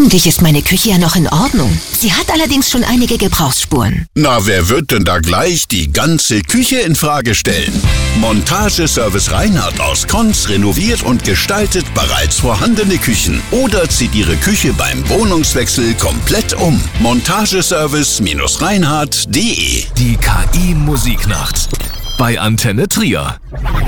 Eigentlich ist meine Küche ja noch in Ordnung. Sie hat allerdings schon einige Gebrauchsspuren. Na, wer wird denn da gleich die ganze Küche in Frage stellen? Montageservice Reinhardt aus Konz renoviert und gestaltet bereits vorhandene Küchen oder zieht Ihre Küche beim Wohnungswechsel komplett um. Montageservice-reinhardt.de. Die KI Musiknacht bei Antenne Trier.